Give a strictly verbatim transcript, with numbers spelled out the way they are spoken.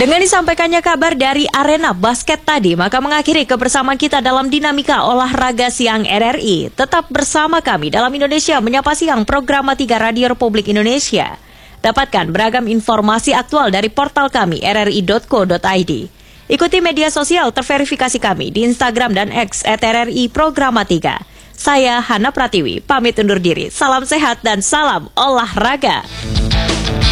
Dengan disampaikannya kabar dari arena basket tadi, maka mengakhiri kebersamaan kita dalam dinamika olahraga siang R R I. Tetap bersama kami dalam Indonesia Menyapa Siang, program tiga Radio Republik Indonesia. Dapatkan beragam informasi aktual dari portal kami r r i dot co dot i d. Ikuti media sosial terverifikasi kami di Instagram dan X at R R I Programa tiga. Saya Hana Pratiwi, pamit undur diri. Salam sehat dan salam olahraga.